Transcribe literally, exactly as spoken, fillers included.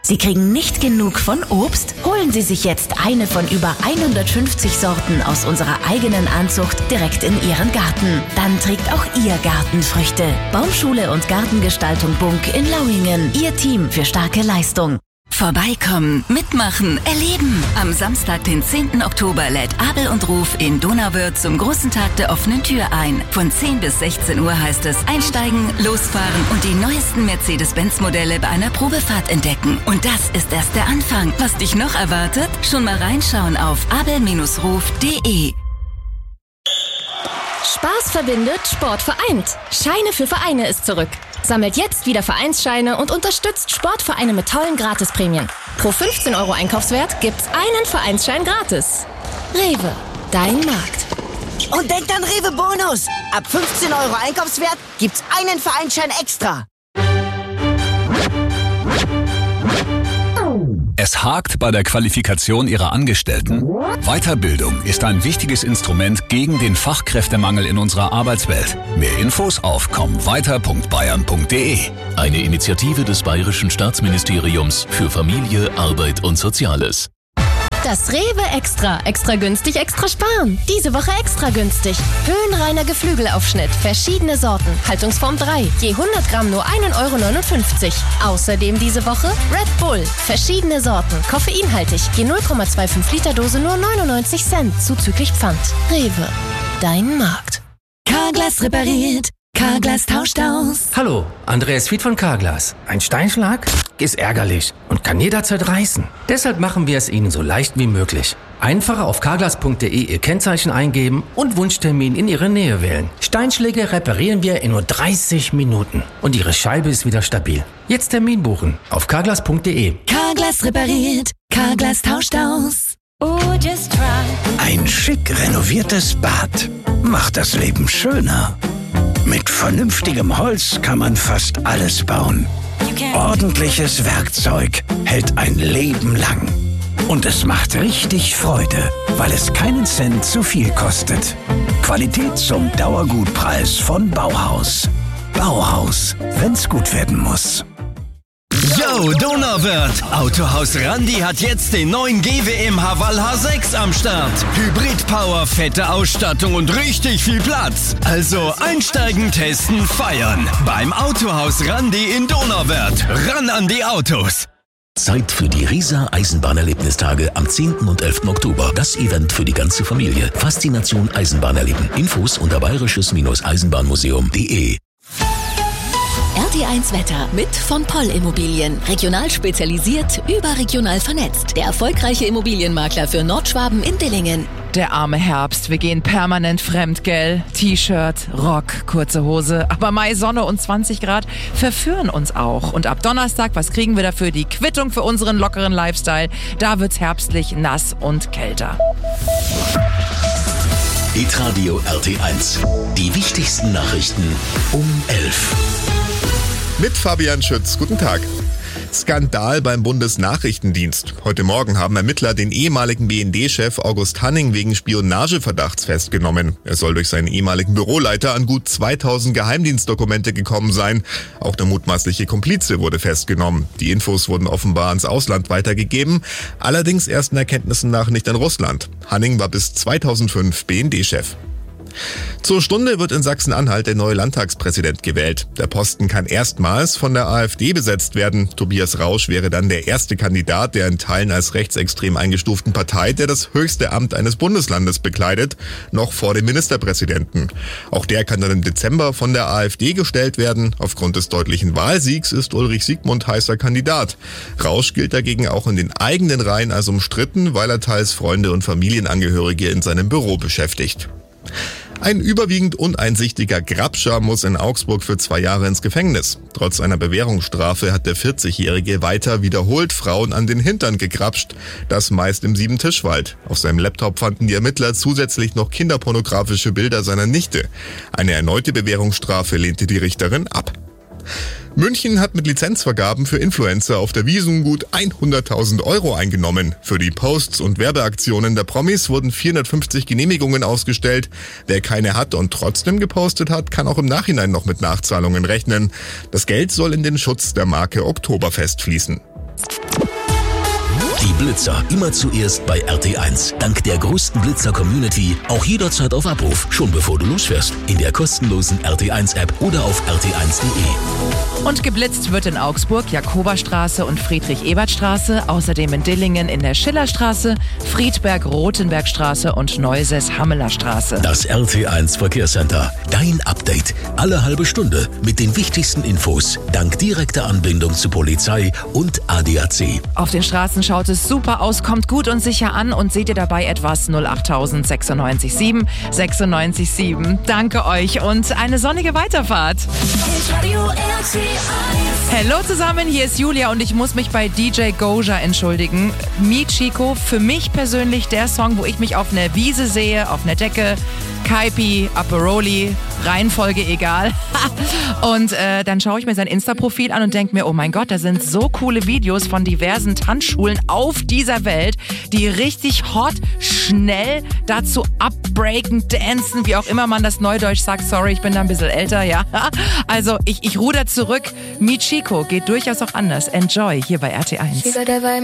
Sie kriegen nicht genug von Obst? Holen Sie sich jetzt eine von über hundertfünfzig Sorten aus unserer eigenen Anzucht direkt in Ihren Garten. Dann trägt auch Ihr Garten Früchte. Baumschule und Gartengestaltung Bunk in Lauingen. Ihr Team für starke Leistung. Vorbeikommen, mitmachen, erleben. Am Samstag, den zehnten Oktober, lädt Abel und Ruf in Donauwörth zum großen Tag der offenen Tür ein. Von zehn bis sechzehn Uhr heißt es einsteigen, losfahren und die neuesten Mercedes-Benz-Modelle bei einer Probefahrt entdecken. Und das ist erst der Anfang. Was dich noch erwartet? Schon mal reinschauen auf abel Bindestrich ruf punkt de. Spaß verbindet, Sport vereint. Scheine für Vereine ist zurück. Sammelt jetzt wieder Vereinsscheine und unterstützt Sportvereine mit tollen Gratisprämien. Pro fünfzehn Euro Einkaufswert gibt's einen Vereinsschein gratis. Rewe, dein Markt. Und denkt an Rewe Bonus. Ab fünfzehn Euro Einkaufswert gibt's einen Vereinsschein extra. Es hakt bei der Qualifikation Ihrer Angestellten? Weiterbildung ist ein wichtiges Instrument gegen den Fachkräftemangel in unserer Arbeitswelt. Mehr Infos auf komm weiter punkt bayern punkt de. Eine Initiative des Bayerischen Staatsministeriums für Familie, Arbeit und Soziales. Das Rewe Extra. Extra günstig, extra sparen. Diese Woche extra günstig. Höhenreiner Geflügelaufschnitt. Verschiedene Sorten. Haltungsform drei. Je hundert Gramm nur ein Euro neunundfünfzig. Außerdem diese Woche Red Bull. Verschiedene Sorten. Koffeinhaltig. Je null Komma fünfundzwanzig Liter Dose nur neunundneunzig Cent. Zuzüglich Pfand. Rewe. Dein Markt. Carglass repariert. Carglass tauscht aus. Hallo, Andreas Fied von Carglass. Ein Steinschlag ist ärgerlich und kann jederzeit reißen. Deshalb machen wir es Ihnen so leicht wie möglich. Einfach auf carglass punkt de Ihr Kennzeichen eingeben und Wunschtermin in Ihre Nähe wählen. Steinschläge reparieren wir in nur dreißig Minuten und Ihre Scheibe ist wieder stabil. Jetzt Termin buchen auf carglass punkt de. Carglass repariert. Carglass tauscht aus. Oh, just try. Ein schick renoviertes Bad macht das Leben schöner. Mit vernünftigem Holz kann man fast alles bauen. Ordentliches Werkzeug hält ein Leben lang. Und es macht richtig Freude, weil es keinen Cent zu viel kostet. Qualität zum Dauergutpreis von Bauhaus. Bauhaus, wenn's gut werden muss. Yo, Donauwörth! Autohaus Randi hat jetzt den neuen G W M Haval H sechs am Start. Hybrid-Power, fette Ausstattung und richtig viel Platz. Also einsteigen, testen, feiern. Beim Autohaus Randi in Donauwörth. Ran an die Autos! Zeit für die Riesa Eisenbahnerlebnistage am zehnten und elften Oktober. Das Event für die ganze Familie. Faszination Eisenbahnerleben. Infos unter bayerisches Eisenbahnmuseum punkt de. R T eins Wetter mit von Poll Immobilien. Regional spezialisiert, überregional vernetzt. Der erfolgreiche Immobilienmakler für Nordschwaben in Dillingen. Der arme Herbst, wir gehen permanent fremd, gell? T-Shirt, Rock, kurze Hose. Aber Mai, Sonne und zwanzig Grad verführen uns auch. Und ab Donnerstag, was kriegen wir dafür? Die Quittung für unseren lockeren Lifestyle. Da wird's herbstlich, nass und kälter. Hitradio R T eins. Die wichtigsten Nachrichten um elf. Mit Fabian Schütz. Guten Tag. Skandal beim Bundesnachrichtendienst. Heute Morgen haben Ermittler den ehemaligen B N D-Chef August Hanning wegen Spionageverdachts festgenommen. Er soll durch seinen ehemaligen Büroleiter an gut zweitausend Geheimdienstdokumente gekommen sein. Auch der mutmaßliche Komplize wurde festgenommen. Die Infos wurden offenbar ans Ausland weitergegeben, allerdings ersten Erkenntnissen nach nicht an Russland. Hanning war bis zweitausendfünf B N D-Chef. Zur Stunde wird in Sachsen-Anhalt der neue Landtagspräsident gewählt. Der Posten kann erstmals von der AfD besetzt werden. Tobias Rausch wäre dann der erste Kandidat der in Teilen als rechtsextrem eingestuften Partei, der das höchste Amt eines Bundeslandes bekleidet, noch vor dem Ministerpräsidenten. Auch der kann dann im Dezember von der AfD gestellt werden. Aufgrund des deutlichen Wahlsiegs ist Ulrich Siegmund heißer Kandidat. Rausch gilt dagegen auch in den eigenen Reihen als umstritten, weil er teils Freunde und Familienangehörige in seinem Büro beschäftigt. Ein überwiegend uneinsichtiger Grabscher muss in Augsburg für zwei Jahre ins Gefängnis. Trotz einer Bewährungsstrafe hat der vierzigjährige weiter wiederholt Frauen an den Hintern gegrapscht, das meist im Siebentischwald. Auf seinem Laptop fanden die Ermittler zusätzlich noch kinderpornografische Bilder seiner Nichte. Eine erneute Bewährungsstrafe lehnte die Richterin ab. München hat mit Lizenzvergaben für Influencer auf der Wiesn gut hunderttausend Euro eingenommen. Für die Posts und Werbeaktionen der Promis wurden vierhundertfünfzig Genehmigungen ausgestellt. Wer keine hat und trotzdem gepostet hat, kann auch im Nachhinein noch mit Nachzahlungen rechnen. Das Geld soll in den Schutz der Marke Oktoberfest fließen. Die Blitzer, immer zuerst bei R T eins. Dank der größten Blitzer-Community auch jederzeit auf Abruf, schon bevor du losfährst. In der kostenlosen R T eins App oder auf r t eins punkt de. Und geblitzt wird in Augsburg, Jakoberstraße und Friedrich-Ebert-Straße, außerdem in Dillingen in der Schillerstraße, Friedberg-Rotenbergstraße und Neuses-Hammeler-Straße. Das R T eins Verkehrscenter. Dein Update. Alle halbe Stunde mit den wichtigsten Infos. Dank direkter Anbindung zu Polizei und A D A C. Auf den Straßen schaut es super aus, kommt gut und sicher an und seht ihr dabei etwas null acht null sechs neun sieben sechs neun sieben. Danke euch und eine sonnige Weiterfahrt. Hallo zusammen, hier ist Julia und ich muss mich bei D J Goja entschuldigen. Michiko, für mich persönlich der Song, wo ich mich auf einer Wiese sehe, auf einer Decke, Kaipi, Aperoli, Reihenfolge egal. Und äh, dann schaue ich mir sein Insta-Profil an und denke mir, oh mein Gott, da sind so coole Videos von diversen Tanzschulen auf dieser Welt, die richtig hot, schnell dazu upbreaken, dancen, wie auch immer man das Neudeutsch sagt. Sorry, ich bin da ein bisschen älter, ja. Also ich, ich ruder zurück. Michiko geht durchaus auch anders. Enjoy hier bei R T eins.